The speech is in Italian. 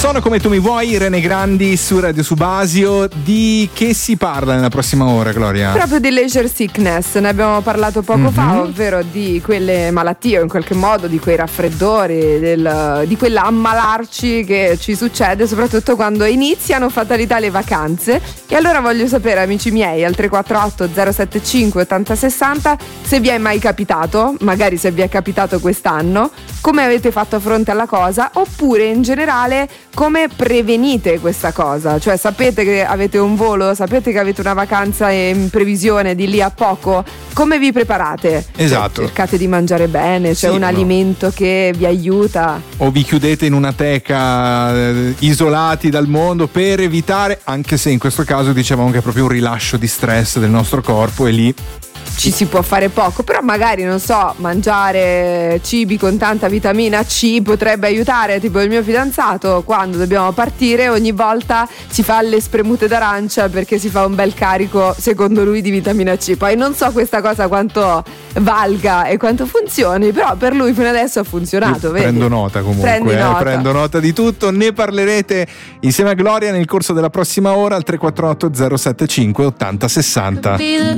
Sono come tu mi vuoi, Irene Grandi su Radio Subasio. Di che si parla nella prossima ora, Gloria? Proprio di leisure sickness, ne abbiamo parlato poco fa, ovvero di quelle malattie o in qualche modo di quei raffreddori, di quell'ammalarci che ci succede soprattutto quando iniziano fatalità le vacanze. E allora voglio sapere, amici miei, al 348 075 8060, se vi è mai capitato, magari se vi è capitato quest'anno, come avete fatto a fronte alla cosa, oppure in generale come prevenite questa cosa. Cioè, sapete che avete un volo, sapete che avete una vacanza in previsione di lì a poco, come vi preparate? Esatto. Cercate di mangiare bene, c'è un alimento che vi aiuta, o vi chiudete in una teca isolati dal mondo per evitare, anche se in questo caso dicevamo che è proprio un rilascio di stress del nostro corpo e lì ci si può fare poco, però magari, non so, mangiare cibi con tanta vitamina C potrebbe aiutare. Tipo il mio fidanzato, quando dobbiamo partire, ogni volta si fa le spremute d'arancia perché si fa un bel carico, secondo lui, di vitamina C. Poi non so questa cosa quanto valga e quanto funzioni, però per lui fino adesso ha funzionato. Vedi? Prendo nota comunque, prendo nota di tutto. Ne parlerete insieme a Gloria nel corso della prossima ora al 348 075 80 60.